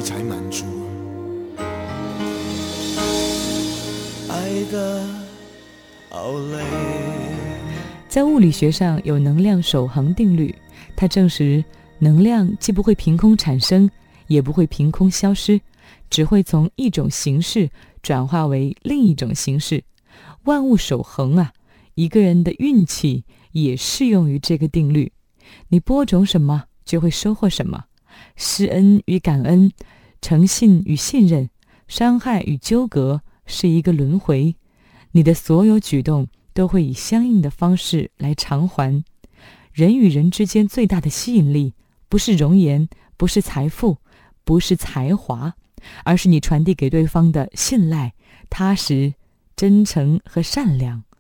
才满足。爱的好累。 在物理学上有能量守恒定律，它证实能量既不会凭空产生，也不会凭空消失，只会从一种形式转化为另一种形式。万物守恒啊，一个人的运气也适用于这个定律。你播种什么，就会收获什么。施恩与感恩，诚信与信任，伤害与纠葛是一个轮回。你的所有举动都会以相应的方式来偿还。人与人之间最大的吸引力，不是容颜，不是财富，不是才华，而是你传递给对方的信赖、踏实、真诚和善良。